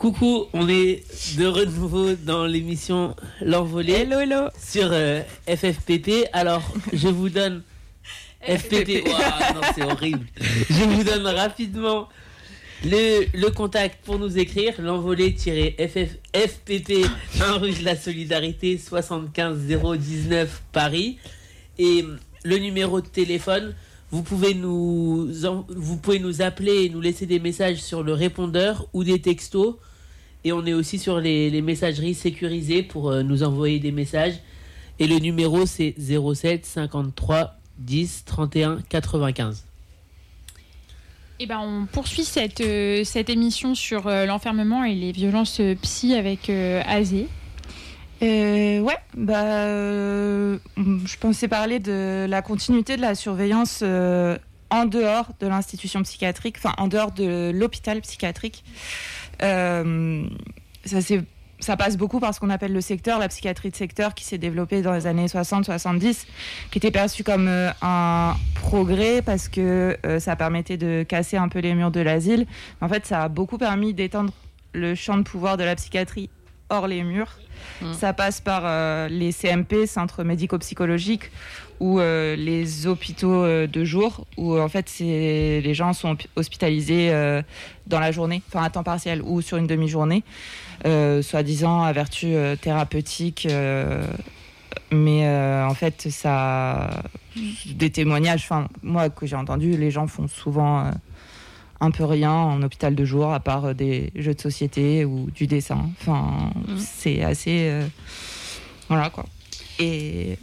Coucou, on est de renouveau dans l'émission L'Envolée. Hello, hello. Sur FFPP. Alors, je vous donne... FPP. Wow, non, c'est horrible. Je vous donne rapidement le contact pour nous écrire. L'Envolée-FFPP 1 rue de la Solidarité 75 019 Paris. Et le numéro de téléphone... Vous pouvez nous appeler et nous laisser des messages sur le répondeur ou des textos. Et on est aussi sur les messageries sécurisées pour nous envoyer des messages. Et le numéro, c'est 07 53 10 31 95. Et ben, on poursuit cette émission sur l'enfermement et les violences psy avec Azé. Je pensais parler de la continuité de la surveillance en dehors de l'institution psychiatrique, enfin en dehors de l'hôpital psychiatrique. Ça passe beaucoup par ce qu'on appelle le secteur, la psychiatrie de secteur qui s'est développée dans les années 60-70, qui était perçue comme un progrès parce que ça permettait de casser un peu les murs de l'asile. En fait, ça a beaucoup permis d'étendre le champ de pouvoir de la psychiatrie hors les murs. Ça passe par les CMP, centres médico-psychologiques, ou les hôpitaux de jour, où en fait les gens sont hospitalisés dans la journée, enfin à temps partiel ou sur une demi-journée, soi-disant à vertu thérapeutique. Mais en fait, ça, des témoignages, moi que j'ai entendu, les gens font souvent un peu rien en hôpital de jour, à part des jeux de société ou du dessin. C'est assez... voilà, quoi. Et...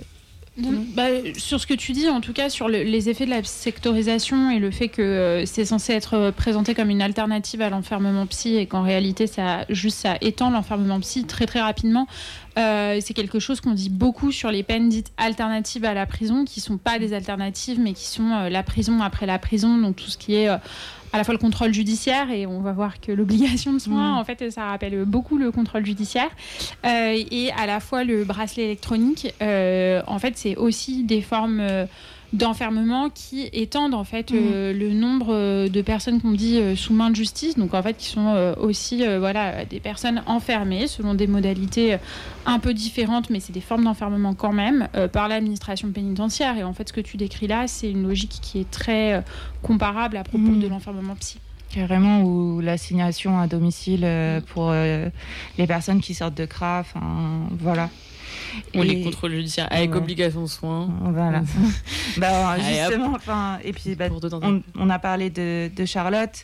sur ce que tu dis, en tout cas, sur les effets de la sectorisation et le fait que c'est censé être présenté comme une alternative à l'enfermement psy et qu'en réalité, ça étend l'enfermement psy très, très rapidement. C'est quelque chose qu'on dit beaucoup sur les peines dites alternatives à la prison, qui ne sont pas des alternatives, mais qui sont la prison après la prison, donc tout ce qui est... à la fois le contrôle judiciaire, et on va voir que l'obligation de soins, en fait, ça rappelle beaucoup le contrôle judiciaire, et à la fois le bracelet électronique. En fait, c'est aussi des formes d'enfermement qui étendent en fait le nombre de personnes qu'on dit sous main de justice, donc en fait qui sont aussi des personnes enfermées selon des modalités un peu différentes, mais c'est des formes d'enfermement quand même par l'administration pénitentiaire. Et en fait, ce que tu décris là, c'est une logique qui est très comparable à propos de l'enfermement psy. Carrément, ou l'assignation à domicile pour les personnes qui sortent de CRA, voilà. Ou les contrôles judiciaires avec obligation de soins. Voilà. Justement, et puis on a parlé de Charlotte.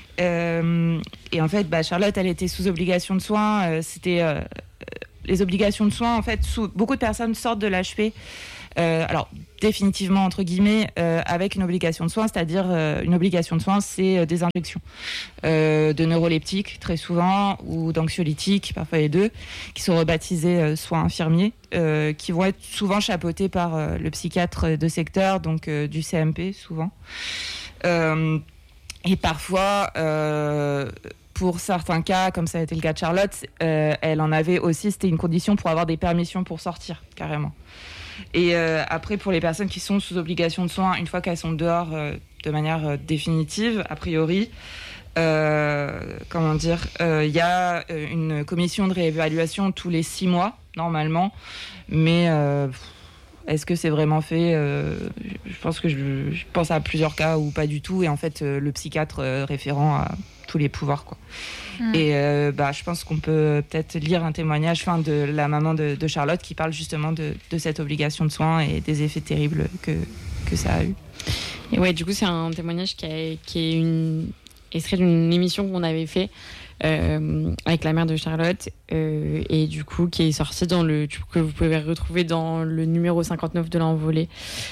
Et en fait, Charlotte, elle était sous obligation de soins. C'était les obligations de soins. En fait, beaucoup de personnes sortent de l'HP. Alors, définitivement, entre guillemets, avec une obligation de soins, c'est-à-dire une obligation de soins, c'est des injections de neuroleptiques, très souvent, ou d'anxiolytiques, parfois les deux, qui sont rebaptisés soins infirmiers, qui vont être souvent chapeautés par le psychiatre de secteur, donc du CMP, souvent. Et parfois... pour certains cas, comme ça a été le cas de Charlotte, elle en avait aussi, c'était une condition pour avoir des permissions pour sortir, carrément. Et après, pour les personnes qui sont sous obligation de soins, une fois qu'elles sont dehors de manière définitive, a priori, il y a une commission de réévaluation tous les 6 mois, normalement. Mais est-ce que c'est vraiment fait ? Je pense que je pense à plusieurs cas où pas du tout. Et en fait, le psychiatre référent a tous les pouvoirs, quoi. Et je pense qu'on peut peut-être lire un témoignage de la maman de Charlotte qui parle justement de cette obligation de soins et des effets terribles que ça a eu. Et ouais, du coup, c'est un témoignage qui est extrait d'une émission qu'on avait fait avec la mère de Charlotte, et du coup qui est sortie que vous pouvez retrouver dans le numéro 59 de l'Envolée.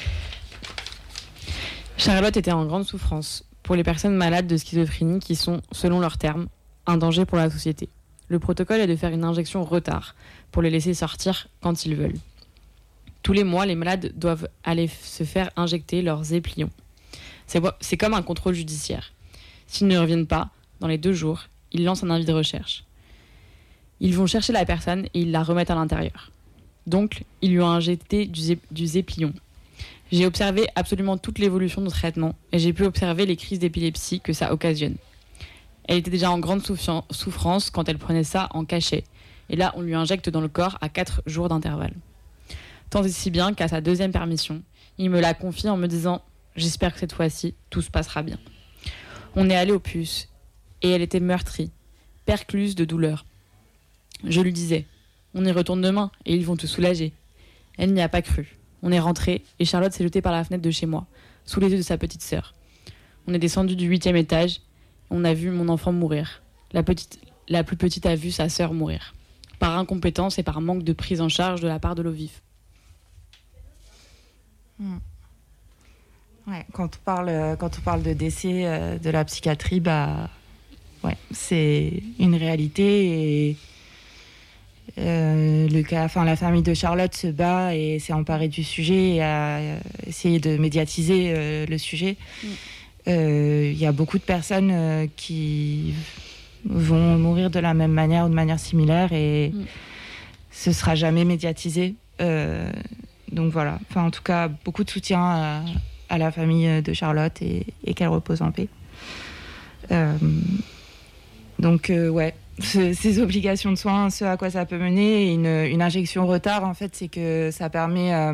Charlotte était en grande souffrance pour les personnes malades de schizophrénie qui sont, selon leurs termes, un danger pour la société. Le protocole est de faire une injection retard pour les laisser sortir quand ils veulent. Tous les mois, les malades doivent aller se faire injecter leurs éplions. C'est comme un contrôle judiciaire. S'ils ne reviennent pas, dans les 2 jours, ils lancent un avis de recherche. Ils vont chercher la personne et ils la remettent à l'intérieur. Donc, ils lui ont injecté du Zéplion. J'ai observé absolument toute l'évolution de traitement et j'ai pu observer les crises d'épilepsie que ça occasionne. Elle était déjà en grande souffrance quand elle prenait ça en cachet. Et là, on lui injecte dans le corps à 4 jours d'intervalle. Tant et si bien qu'à sa 2e permission, il me la confie en me disant « J'espère que cette fois-ci, tout se passera bien ». On est allé au puce et elle était meurtrie, percluse de douleur. Je lui disais « On y retourne demain et ils vont te soulager ». Elle n'y a pas cru. On est rentré et Charlotte s'est jetée par la fenêtre de chez moi, sous les yeux de sa petite sœur. On est descendu du 8e étage. On a vu mon enfant mourir. La plus petite a vu sa sœur mourir. Par incompétence et par manque de prise en charge de la part de l'OVIF. Ouais, quand on parle de décès de la psychiatrie, c'est une réalité et la famille de Charlotte se bat et s'est emparée du sujet et a essayé de médiatiser le sujet. Il y a beaucoup de personnes qui vont mourir de la même manière ou de manière similaire et ce sera jamais médiatisé. Donc voilà, en tout cas, beaucoup de soutien à la famille de Charlotte et qu'elle repose en paix. Ces obligations de soins, ce à quoi ça peut mener, une injection retard, en fait, c'est que ça permet à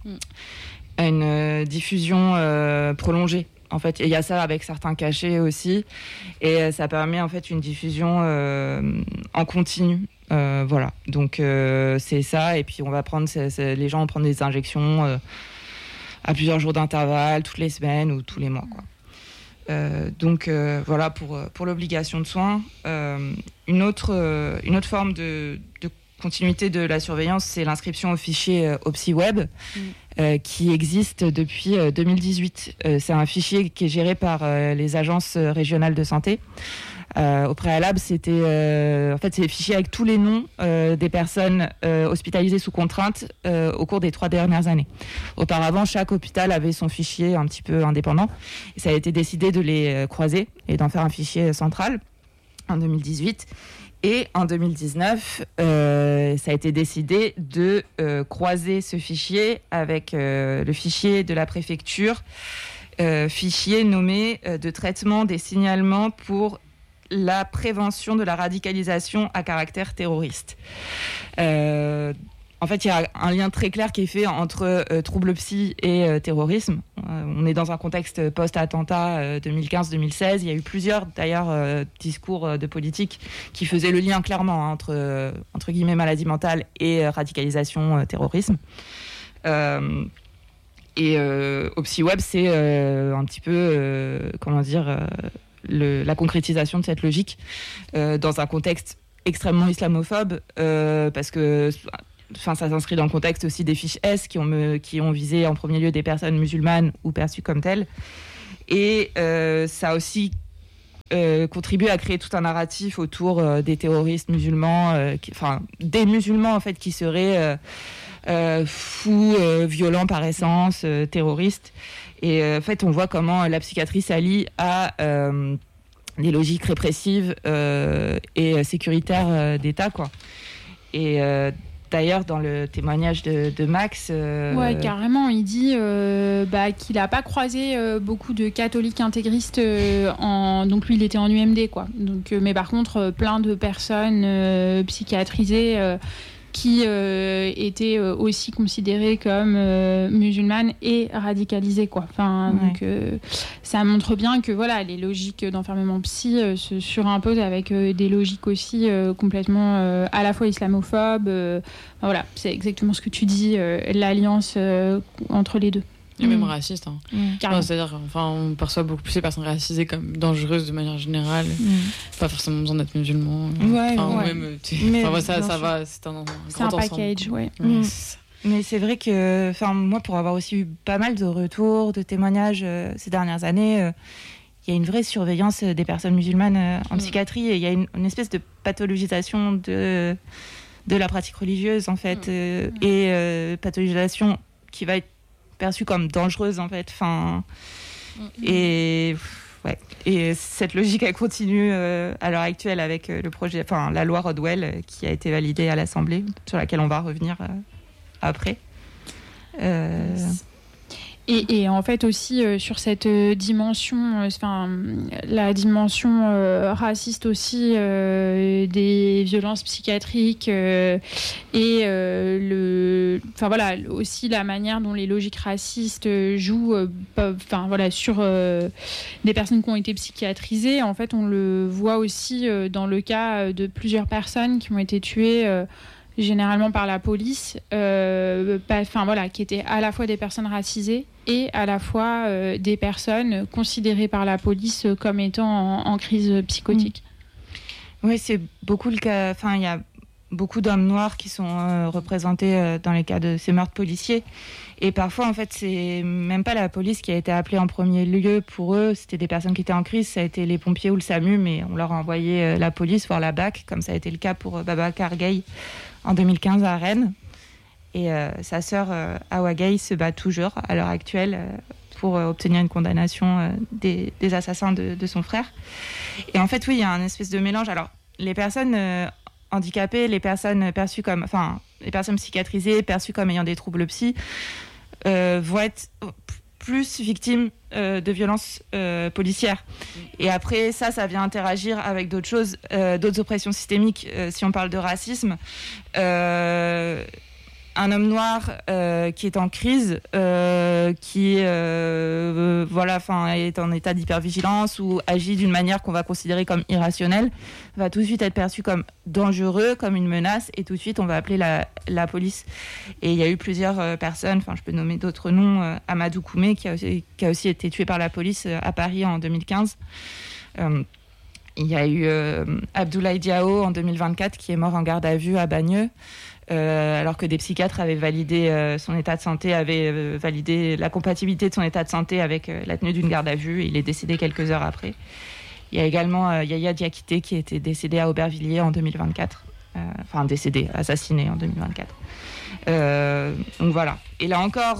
une diffusion prolongée. En fait, il y a ça avec certains cachets aussi, et ça permet en fait une diffusion en continu. Voilà, donc c'est ça. Et puis on va prendre, les gens vont prendre des injections à plusieurs jours d'intervalle, toutes les semaines ou tous les mois, quoi. Voilà pour l'obligation de soins. Une autre forme de continuité de la surveillance, c'est l'inscription au fichier OpsiWeb qui existe depuis 2018. C'est un fichier qui est géré par les agences régionales de santé. Au préalable, c'est les fichiers avec tous les noms des personnes hospitalisées sous contrainte au cours des 3 dernières années. Auparavant, chaque hôpital avait son fichier un petit peu indépendant. Et ça a été décidé de les croiser et d'en faire un fichier central en 2018. Et en 2019, ça a été décidé de croiser ce fichier avec le fichier de la préfecture, fichier nommé de traitement des signalements pour la prévention de la radicalisation à caractère terroriste. En fait, il y a un lien très clair qui est fait entre troubles psy et terrorisme. On est dans un contexte post-attentat 2015-2016. Il y a eu plusieurs, d'ailleurs, discours de politique qui faisaient le lien clairement entre guillemets, maladie mentale et radicalisation terrorisme. OpsiWeb, c'est un petit peu, la concrétisation de cette logique dans un contexte extrêmement islamophobe, parce que ça s'inscrit dans le contexte aussi des fiches S qui ont visé en premier lieu des personnes musulmanes ou perçues comme telles. Et ça a aussi contribué à créer tout un narratif autour des terroristes musulmans, des musulmans en fait qui seraient fous, violents par essence, terroristes. Et en fait, on voit comment la psychiatrie s'allie à des logiques répressives et sécuritaires d'État, quoi. Et d'ailleurs, dans le témoignage de Max... Ouais, carrément. Il dit qu'il n'a pas croisé beaucoup de catholiques intégristes. Donc lui, il était en UMD, quoi. Donc, mais par contre, plein de personnes psychiatrisées qui étaient aussi considérées comme musulmanes et radicalisées, quoi. Donc, ça montre bien que voilà, les logiques d'enfermement psy se surimposent avec des logiques aussi complètement à la fois islamophobes. Voilà, c'est exactement ce que tu dis, l'alliance entre les deux. Et même raciste. C'est-à-dire, on perçoit beaucoup plus les personnes racisées comme dangereuses de manière générale. Pas forcément besoin d'être musulman. Ça va, c'est un package, ouais. Mais c'est vrai que, moi, pour avoir aussi eu pas mal de retours, de témoignages ces dernières années, il y a une vraie surveillance des personnes musulmanes en psychiatrie, et il y a une espèce de pathologisation de la pratique religieuse, en fait, et pathologisation qui va être perçue comme dangereuse, en fait. Et cette logique, elle continue à l'heure actuelle avec le projet, la loi Rodwell qui a été validée à l'Assemblée, sur laquelle on va revenir après. Et en fait aussi sur cette dimension, la dimension raciste aussi des violences psychiatriques aussi la manière dont les logiques racistes jouent sur des personnes qui ont été psychiatrisées. En fait, on le voit aussi dans le cas de plusieurs personnes qui ont été tuées généralement par la police, qui étaient à la fois des personnes racisées et à la fois des personnes considérées par la police comme étant en crise psychotique. Oui, c'est beaucoup le cas. Enfin, il y a beaucoup d'hommes noirs qui sont représentés dans les cas de ces meurtres policiers. Et parfois, en fait, c'est même pas la police qui a été appelée en premier lieu pour eux. C'était des personnes qui étaient en crise. Ça a été les pompiers ou le SAMU, mais on leur a envoyé la police, voire la BAC, comme ça a été le cas pour Babacar Gaye en 2015 à Rennes. Et sa sœur Awa Gaye se bat toujours à l'heure actuelle pour obtenir une condamnation des assassins de son frère. Et en fait, oui, il y a un espèce de mélange. Alors, les personnes handicapées, les personnes perçues comme... Enfin, les personnes psychiatrisées, perçues comme ayant des troubles psy, vont être plus victimes de violences policières. Et après, ça vient interagir avec d'autres choses, d'autres oppressions systémiques. Si on parle de racisme, un homme noir qui est en crise, qui est en état d'hypervigilance ou agit d'une manière qu'on va considérer comme irrationnelle, va tout de suite être perçu comme dangereux, comme une menace, et tout de suite on va appeler la police. Et il y a eu plusieurs personnes, je peux nommer d'autres noms, Amadou Koumé qui a aussi été tué par la police à Paris en 2015. Il y a eu Abdoulaye Diao en 2024 qui est mort en garde à vue à Bagneux. Alors que des psychiatres avaient validé son état de santé, avaient validé la compatibilité de son état de santé avec la tenue d'une garde à vue. Il est décédé quelques heures après. Il y a également Yaya Diakité qui était décédé à Aubervilliers en 2024. Assassiné en 2024. Donc voilà. Et là encore,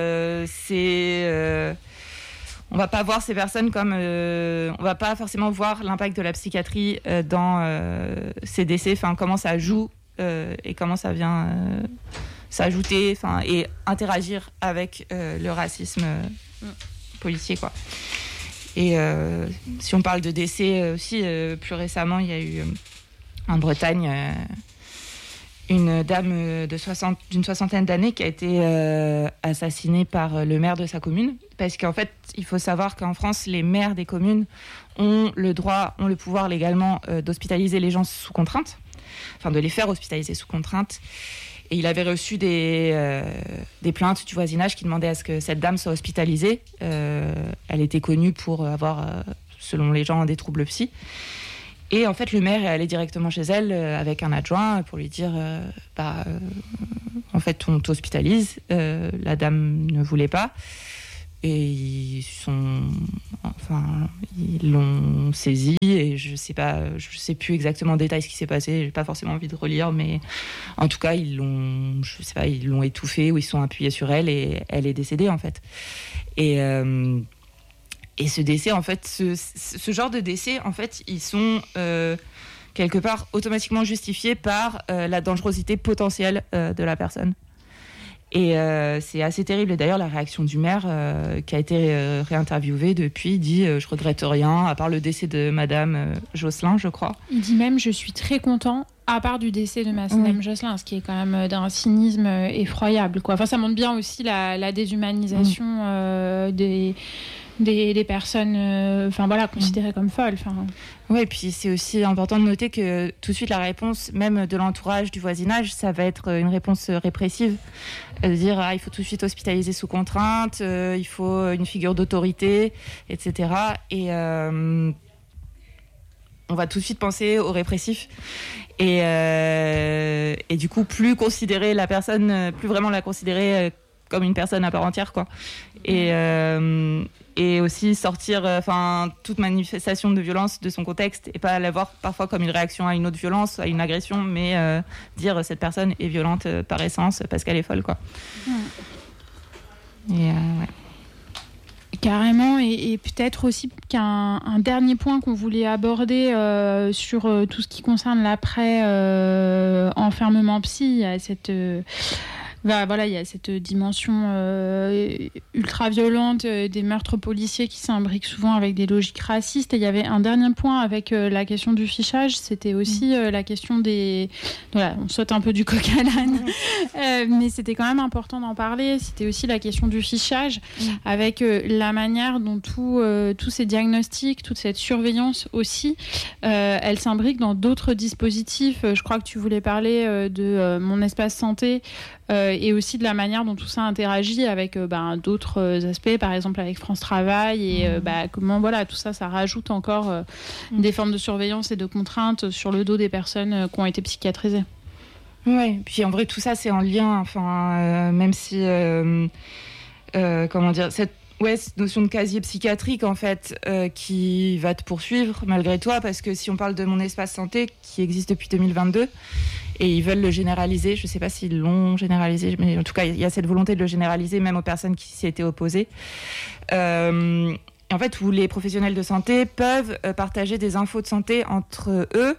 on va pas voir ces personnes comme... on va pas forcément voir l'impact de la psychiatrie dans ces décès, comment ça joue et comment ça vient s'ajouter et interagir avec le racisme policier, quoi. Et si on parle de décès aussi, plus récemment, il y a eu en Bretagne une dame d'une soixantaine d'années qui a été assassinée par le maire de sa commune. Parce qu'en fait, il faut savoir qu'en France, les maires des communes ont le pouvoir légalement d'hospitaliser les gens sous contrainte. De les faire hospitaliser sous contrainte. Et il avait reçu des plaintes du voisinage qui demandaient à ce que cette dame soit hospitalisée. Elle était connue pour avoir, selon les gens, des troubles psy. Et en fait, le maire est allé directement chez elle avec un adjoint pour lui dire en fait, on t'hospitalise. La dame ne voulait pas. Et ils l'ont saisi et je sais plus exactement en détail ce qui s'est passé. J'ai pas forcément envie de relire, mais en tout cas ils l'ont étouffée ou ils sont appuyés sur elle et elle est décédée en fait. Et ce décès en fait, ce genre de décès en fait, ils sont quelque part automatiquement justifiés par la dangerosité potentielle de la personne. Et c'est assez terrible. Et d'ailleurs, la réaction du maire, qui a été réinterviewé depuis, dit « Je regrette rien, à part le décès de Madame Josselin, je crois. » Il dit même « Je suis très content, à part du décès de Madame Josselin », ce qui est quand même d'un cynisme effroyable, quoi. Ça montre bien aussi la déshumanisation des personnes considérées comme folles. Oui, et puis c'est aussi important de noter que tout de suite la réponse, même de l'entourage, du voisinage, ça va être une réponse répressive. De dire il faut tout de suite hospitaliser sous contrainte, il faut une figure d'autorité, etc. Et on va tout de suite penser au répressif. Et du coup, plus vraiment la considérer comme une personne à part entière, quoi. Et aussi sortir toute manifestation de violence de son contexte et pas la voir parfois comme une réaction à une autre violence, à une agression, mais dire cette personne est violente par essence parce qu'elle est folle, quoi. Et carrément, et peut-être aussi qu'un dernier point qu'on voulait aborder sur tout ce qui concerne l'après enfermement psy, il y a cette Voilà, il y a cette dimension ultra violente des meurtres policiers qui s'imbriquent souvent avec des logiques racistes. Et il y avait un dernier point avec la question du fichage, c'était aussi la question des... Voilà, on saute un peu du coq à l'âne, mais c'était quand même important d'en parler. C'était aussi la question du fichage, avec la manière dont tous ces diagnostics, toute cette surveillance aussi, elle s'imbrique dans d'autres dispositifs. Je crois que tu voulais parler de Mon Espace Santé, et aussi de la manière dont tout ça interagit avec d'autres aspects, par exemple avec France Travail, et comment tout ça rajoute encore des formes de surveillance et de contraintes sur le dos des personnes qui ont été psychiatrisées. Oui, puis en vrai tout ça c'est en lien, même si cette notion de casier psychiatrique en fait qui va te poursuivre malgré toi, parce que si on parle de Mon Espace Santé qui existe depuis 2022 et ils veulent le généraliser, je ne sais pas s'ils l'ont généralisé, mais en tout cas il y a cette volonté de le généraliser même aux personnes qui s'y étaient opposées, en fait où les professionnels de santé peuvent partager des infos de santé entre eux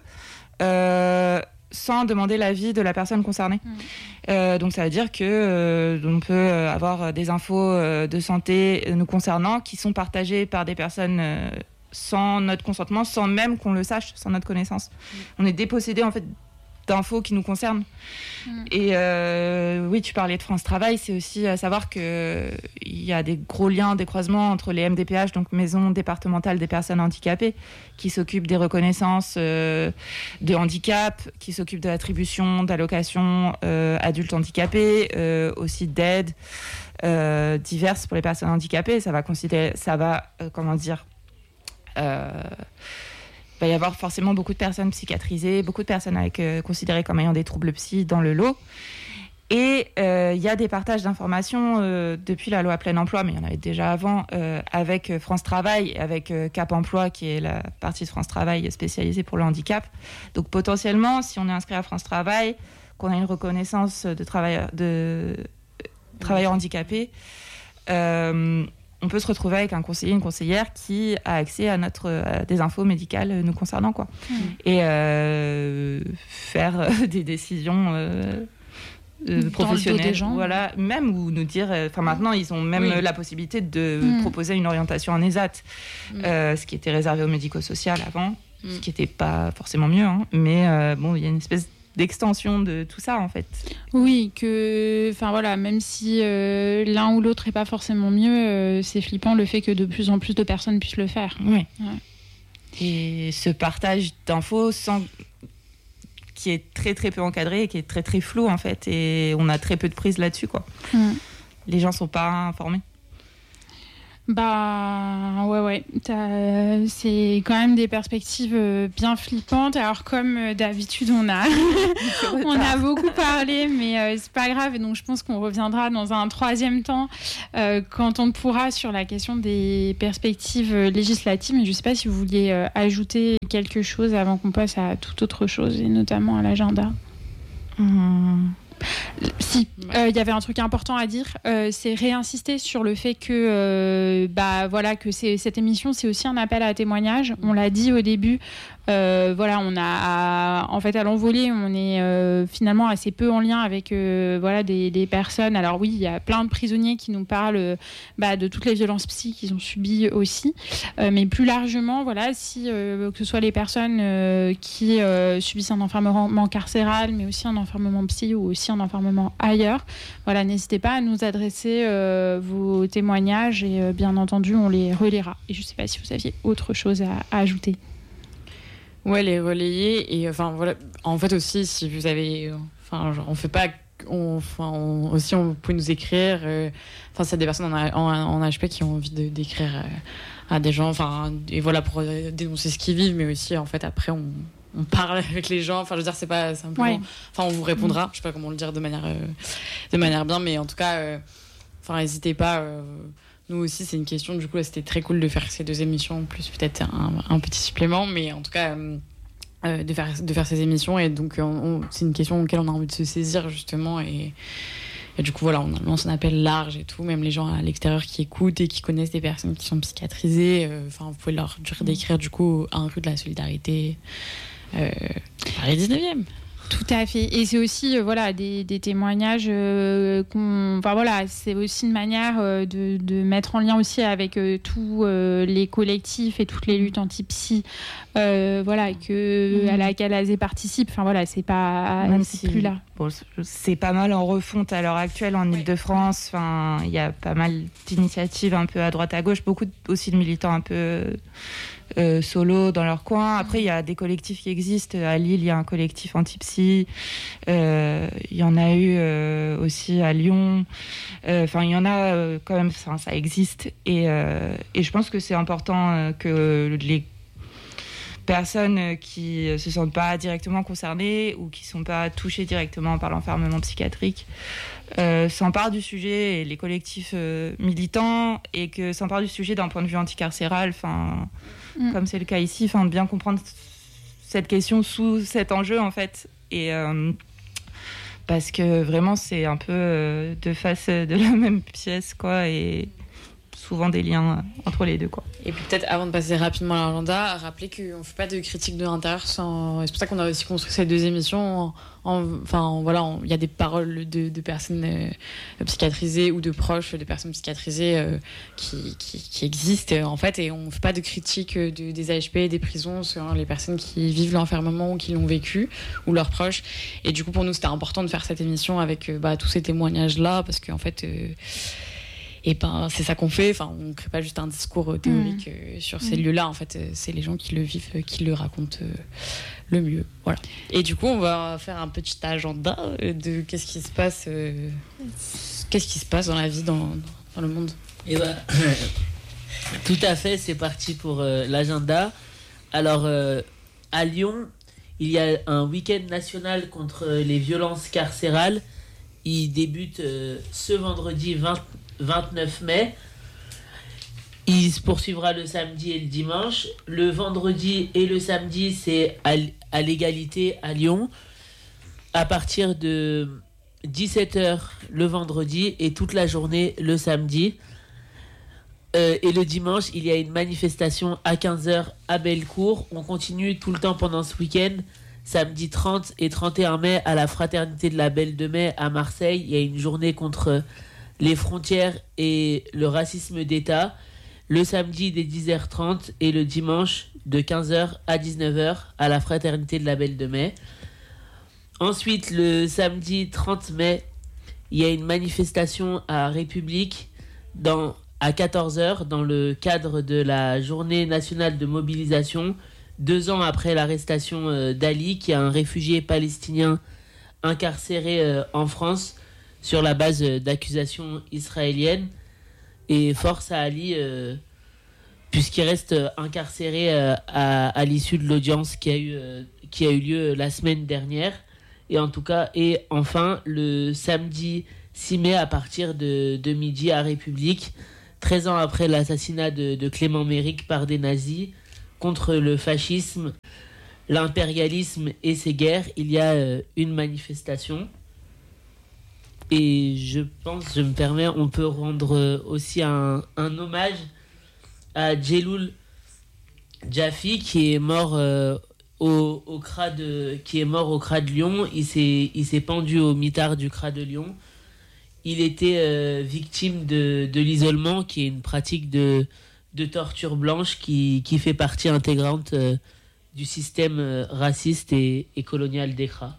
sans demander l'avis de la personne concernée. Donc ça veut dire que on peut avoir des infos de santé nous concernant qui sont partagées par des personnes sans notre consentement, sans même qu'on le sache, sans notre connaissance. On est dépossédé en fait d'infos qui nous concernent. Et oui, tu parlais de France Travail, c'est aussi à savoir qu'il y a des gros liens, des croisements entre les MDPH, donc Maison départementale des personnes handicapées, qui s'occupent des reconnaissances de handicap, qui s'occupent de l'attribution d'allocations adultes handicapés, aussi d'aides diverses pour les personnes handicapées. Ça va il va y avoir forcément beaucoup de personnes psychiatrisées, beaucoup de personnes considérées comme ayant des troubles psy dans le lot. Et il y a des partages d'informations depuis la loi plein emploi, mais il y en avait déjà avant, avec France Travail, avec Cap Emploi, qui est la partie de France Travail spécialisée pour le handicap. Donc potentiellement, si on est inscrit à France Travail, qu'on a une reconnaissance de travailleur handicapé, on peut se retrouver avec un conseiller, une conseillère qui a accès à des infos médicales nous concernant, quoi. Et faire des décisions professionnelles, des gens. Voilà, même ou nous dire. Maintenant, ils ont même la possibilité de proposer une orientation en ESAT, ce qui était réservé au médico-social avant, ce qui n'était pas forcément mieux, hein, mais il y a une espèce d'extension de tout ça en fait. Oui, même si l'un ou l'autre n'est pas forcément mieux, c'est flippant le fait que de plus en plus de personnes puissent le faire. Oui. Ouais. Et ce partage d'infos qui est très très peu encadré et qui est très très flou en fait, et on a très peu de prise là-dessus, quoi. Les gens sont pas informés. Ouais. C'est quand même des perspectives bien flippantes. Alors comme d'habitude, on a beaucoup parlé, mais c'est pas grave. Et donc je pense qu'on reviendra dans un troisième temps quand on pourra sur la question des perspectives législatives. Mais je sais pas si vous vouliez ajouter quelque chose avant qu'on passe à toute autre chose, et notamment à l'agenda. Si, il y avait un truc important à dire, c'est réinsister sur le fait que que cette émission, c'est aussi un appel à témoignage. On l'a dit au début, on a en fait à l'envolée, on est finalement assez peu en lien avec des personnes. Alors oui, il y a plein de prisonniers qui nous parlent de toutes les violences psy qu'ils ont subies aussi, mais plus largement, si que ce soit les personnes qui subissent un enfermement carcéral, mais aussi un enfermement psy ou aussi un enfermement ailleurs, n'hésitez pas à nous adresser vos témoignages, et bien entendu on les relaiera. Et je ne sais pas si vous aviez autre chose à ajouter. Ouais, les relayer, et en fait aussi, si vous avez, on fait pas, aussi on peut nous écrire, c'est des personnes en HP qui ont envie d'écrire à des gens, et pour dénoncer ce qu'ils vivent, mais aussi en fait après on parle avec les gens, c'est pas simplement, on vous répondra, je sais pas comment le dire de manière bien, mais en tout cas, n'hésitez pas. Nous aussi, c'est une question. Du coup, là, c'était très cool de faire ces deux émissions, plus peut-être un petit supplément, mais en tout cas, de faire ces émissions. Et donc, c'est une question auquel on a envie de se saisir, justement. Et du coup, on lance un appel large et tout. Même les gens à l'extérieur qui écoutent et qui connaissent des personnes qui sont psychiatrisées. Vous pouvez leur dire d'écrire, du coup, à un rue de la Solidarité, Paris 19e. Tout à fait. Et c'est aussi des témoignages c'est aussi une manière de mettre en lien aussi avec tous les collectifs et toutes les luttes anti-psy à laquelle AZ participe. C'est pas c'est plus là. Bon, c'est pas mal en refonte à l'heure actuelle en Ile-de-France. Il y a pas mal d'initiatives un peu à droite à gauche, beaucoup aussi de militants un peu solo dans leur coin. Après, il y a des collectifs qui existent. À Lille, il y a un collectif anti-psy. Il y en a eu aussi à Lyon. Il y en a quand même, ça existe. Et je pense que c'est important que les personnes qui se sentent pas directement concernées ou qui sont pas touchées directement par l'enfermement psychiatrique s'emparent du sujet, et les collectifs militants, et que s'emparent du sujet d'un point de vue anticarcéral, comme c'est le cas ici, de bien comprendre cette question sous cet enjeu en fait, et parce que vraiment c'est un peu deux faces de la même pièce quoi, et souvent des liens entre les deux quoi. Et puis peut-être avant de passer rapidement à l'agenda, rappeler qu'on ne fait pas de critique de l'intérieur c'est pour ça qu'on a aussi construit ces 2 émissions il y a des paroles de personnes psychiatrisées ou de proches de personnes psychiatrisées qui existent en fait, et on ne fait pas de critique des AHP, des prisons sur les personnes qui vivent l'enfermement ou qui l'ont vécu ou leurs proches. Et du coup pour nous c'était important de faire cette émission avec tous ces témoignages là, parce qu'en fait c'est ça qu'on fait. On ne crée pas juste un discours théorique sur ces lieux-là. En fait, c'est les gens qui le vivent, qui le racontent le mieux. Voilà. Et du coup, on va faire un petit agenda de qu'est-ce qui se passe dans la vie, dans le monde. Et tout à fait, c'est parti pour l'agenda. Alors, à Lyon, il y a un week-end national contre les violences carcérales. Il débute ce vendredi 29 mai. Il se poursuivra le samedi et le dimanche. Le vendredi et le samedi, c'est à l'égalité à Lyon, à partir de 17h le vendredi et toute la journée le samedi. Et le dimanche, il y a une manifestation à 15h à Bellecour. On continue tout le temps pendant ce week-end. Samedi 30 et 31 mai, à la Fraternité de la Belle de Mai à Marseille, il y a une journée contre les frontières et le racisme d'État. Le samedi dès 10h30 et le dimanche de 15h à 19h à la Fraternité de la Belle de Mai. Ensuite, le samedi 30 mai, il y a une manifestation à République à 14h dans le cadre de la journée nationale de mobilisation, 2 ans après l'arrestation d'Ali, qui est un réfugié palestinien incarcéré en France sur la base d'accusations israéliennes. Et force à Ali, puisqu'il reste incarcéré à l'issue de l'audience qui a eu lieu la semaine dernière. Et enfin, le samedi 6 mai, à partir de midi à République, 13 ans après l'assassinat de Clément Méric par des nazis, contre le fascisme, l'impérialisme et ses guerres, il y a une manifestation. Et on peut rendre aussi un hommage à Djeloul Jaffi, qui est mort au CRA de Lyon. Il s'est pendu au mitard du CRA de Lyon. Il était victime de l'isolement, qui est une pratique de torture blanche qui fait partie intégrante du système raciste et colonial des CRA.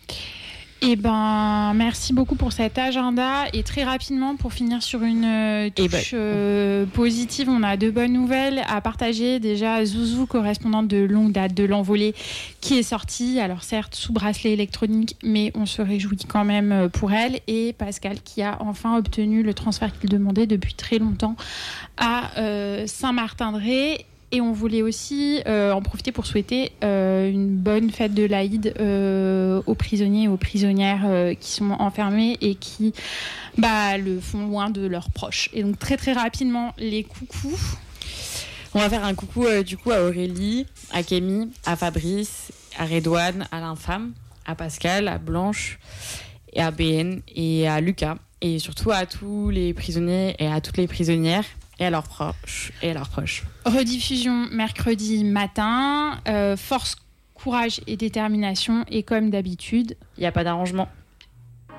Merci beaucoup pour cet agenda. Et très rapidement, pour finir sur une touche positive, on a 2 bonnes nouvelles à partager. Déjà, Zouzou, correspondante de longue date de l'Envolée, qui est sortie, alors certes sous bracelet électronique, mais on se réjouit quand même pour elle. Et Pascal, qui a enfin obtenu le transfert qu'il demandait depuis très longtemps à Saint-Martin-de-Ré. Et on voulait aussi en profiter pour souhaiter une bonne fête de l'Aïd aux prisonniers et aux prisonnières qui sont enfermés et qui le font loin de leurs proches. Et donc très très rapidement, les coucous. On va faire un coucou du coup à Aurélie, à Kémy, à Fabrice, à Redouane, à l'Infâme, à Pascal, à Blanche, et à BN et à Lucas. Et surtout à tous les prisonniers et à toutes les prisonnières. Et à leurs proches. Rediffusion mercredi matin. Force courage et détermination. Et comme d'habitude, Il n'y a pas d'arrangement.